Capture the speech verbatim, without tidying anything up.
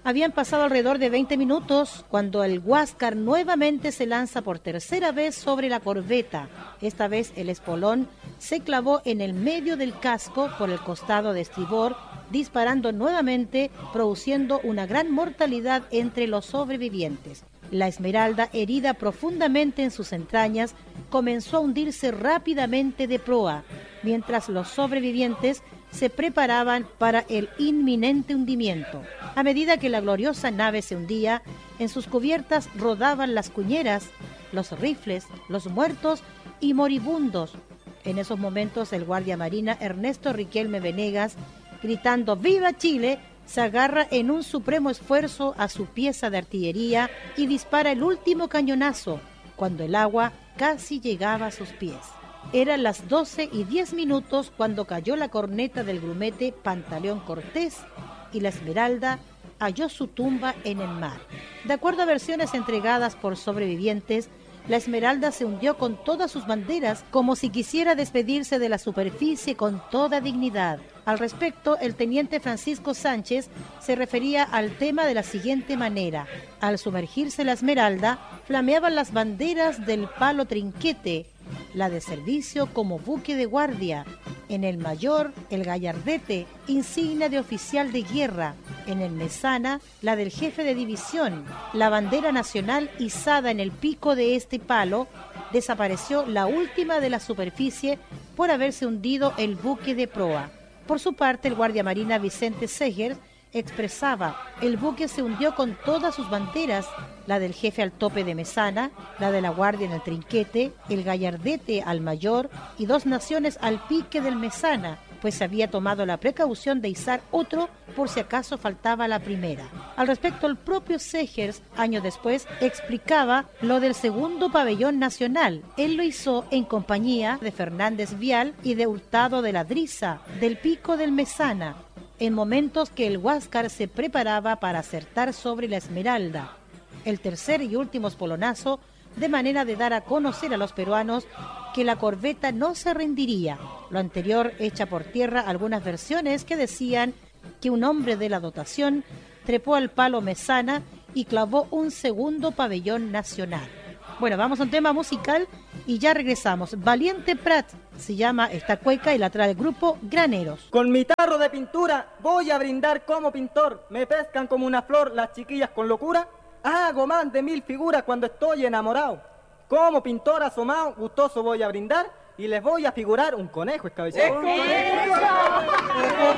Habían pasado alrededor de veinte minutos cuando el Huáscar nuevamente se lanza por tercera vez sobre la corbeta. Esta vez el espolón se clavó en el medio del casco por el costado de estribor, disparando nuevamente, produciendo una gran mortalidad entre los sobrevivientes. La Esmeralda, herida profundamente en sus entrañas, comenzó a hundirse rápidamente de proa, mientras los sobrevivientes se preparaban para el inminente hundimiento. A medida que la gloriosa nave se hundía, en sus cubiertas rodaban las cuñeras, los rifles, los muertos y moribundos. En esos momentos el guardia marina Ernesto Riquelme Venegas, gritando ¡Viva Chile!, se agarra en un supremo esfuerzo a su pieza de artillería y dispara el último cañonazo, cuando el agua casi llegaba a sus pies. Eran las doce y diez minutos cuando cayó la corneta del grumete Pantaleón Cortés y la Esmeralda halló su tumba en el mar. De acuerdo a versiones entregadas por sobrevivientes, la Esmeralda se hundió con todas sus banderas como si quisiera despedirse de la superficie con toda dignidad. Al respecto, el teniente Francisco Sánchez se refería al tema de la siguiente manera: al sumergirse la Esmeralda, flameaban las banderas del palo trinquete, la de servicio como buque de guardia, en el mayor el gallardete, insignia de oficial de guerra, en el mesana la del jefe de división, la bandera nacional izada en el pico de este palo. Desapareció la última de la superficie por haberse hundido el buque de proa. Por su parte, el guardia marina Vicente Seger expresaba: el buque se hundió con todas sus banderas, la del jefe al tope de mesana, la de la guardia en el trinquete, el gallardete al mayor y dos naciones al pique del mesana, pues se había tomado la precaución de izar otro por si acaso faltaba la primera. Al respecto, el propio Segers, años después, explicaba lo del segundo pabellón nacional. Él lo hizo en compañía de Fernández Vial y de Hurtado de la Driza, del pico del mesana, en momentos que el Huáscar se preparaba para acertar sobre la Esmeralda. El tercer y último espolonazo, de manera de dar a conocer a los peruanos que la corbeta no se rendiría. Lo anterior echa por tierra algunas versiones que decían que un hombre de la dotación trepó al palo mesana y clavó un segundo pabellón nacional. Bueno, vamos a un tema musical y ya regresamos. Valiente Prat se llama esta cueca y la trae el grupo Graneros. Con mi tarro de pintura voy a brindar como pintor. Me pescan como una flor las chiquillas con locura. Hago más de mil figuras cuando estoy enamorado. Como pintor asomado, gustoso voy a brindar y les voy a figurar un conejo escabechado.